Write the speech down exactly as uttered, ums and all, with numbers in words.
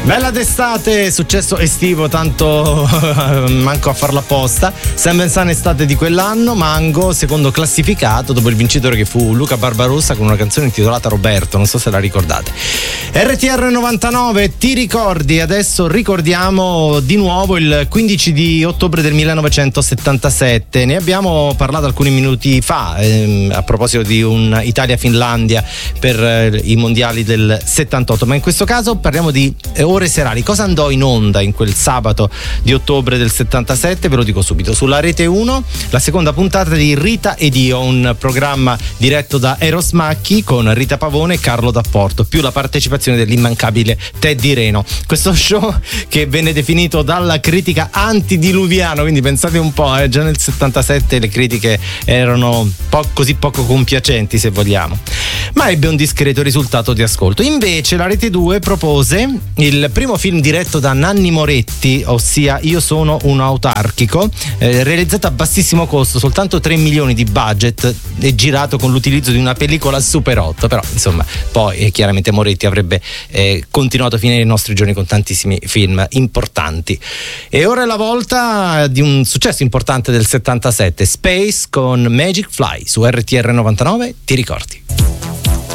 Bella d'estate, successo estivo, tanto manco a farlo apposta. Sam and Son estate di quell'anno, Mango secondo classificato dopo il vincitore che fu Luca Barbarossa con una canzone intitolata Roberto, non so se la ricordate. R T R novantanove, ti ricordi? Adesso ricordiamo di nuovo il quindici di ottobre del millenovecentosettantasette. Ne abbiamo parlato alcuni minuti fa ehm, a proposito di un Italia-Finlandia per eh, i mondiali del settantotto, ma in questo caso parliamo di eh, ore serali. Cosa andò in onda in quel sabato di ottobre del settantasette? Ve lo dico subito. Sulla Rete uno la seconda puntata di Rita ed io, un programma diretto da Eros Macchi con Rita Pavone e Carlo D'Apporto, più la partecipazione dell'immancabile Teddy Reno. Questo show che venne definito dalla critica antidiluviano, quindi pensate un po', eh, già nel settantasette le critiche erano po- così poco compiacenti, se vogliamo, ma ebbe un discreto risultato di ascolto. Invece la Rete due propose il primo film diretto da Nanni Moretti, ossia Io sono un autarchico, eh, realizzato a bassissimo costo, soltanto tre milioni di budget e girato con l'utilizzo di una pellicola Super otto, però insomma poi eh, chiaramente Moretti avrebbe eh, continuato fino ai nostri giorni con tantissimi film importanti. E ora è la volta di un successo importante del settantasette, Space con Magic Fly su R T R novantanove, ti ricordi?